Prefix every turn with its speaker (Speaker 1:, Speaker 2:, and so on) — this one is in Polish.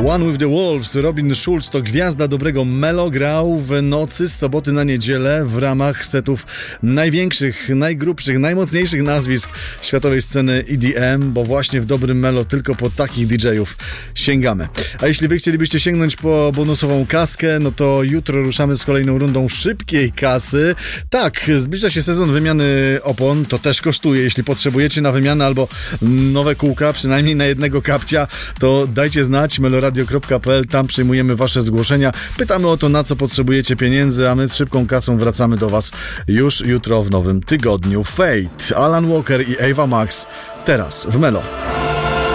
Speaker 1: One with the Wolves, Robin Schulz to gwiazda dobrego melo, grał w nocy z soboty na niedzielę w ramach setów największych, najgrubszych, najmocniejszych nazwisk światowej sceny EDM, bo właśnie w dobrym melo tylko po takich DJ-ów sięgamy. A jeśli wy chcielibyście sięgnąć po bonusową kaskę, no to jutro ruszamy z kolejną rundą szybkiej kasy. Tak, zbliża się sezon wymiany opon, to też kosztuje. Jeśli potrzebujecie na wymianę albo nowe kółka, przynajmniej na jednego kapcia, to dajcie znać, meloradio.pl, tam przyjmujemy wasze zgłoszenia. Pytamy o to, na co potrzebujecie pieniędzy, a my z szybką kasą wracamy do was już jutro w nowym tygodniu. Fate, Alan Walker i Ava Max teraz w Melo.